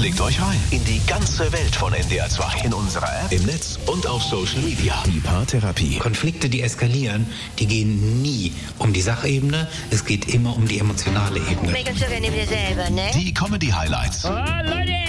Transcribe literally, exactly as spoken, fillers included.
Klickt euch rein in die ganze Welt von N D R zwei. In unserer App, im Netz und auf Social Media. Die Paartherapie. Konflikte, die eskalieren, die gehen nie um die Sachebene. Es geht immer um die emotionale Ebene. Make up so gerne selber, ne? Die Comedy-Highlights. Oh, Leute!